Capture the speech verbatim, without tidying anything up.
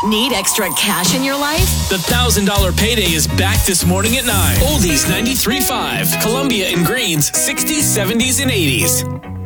Need extra cash in your life? The one thousand dollars payday is back this morning at nine. Oldies ninety-three point five. Columbia and Greens, sixties, seventies, and eighties.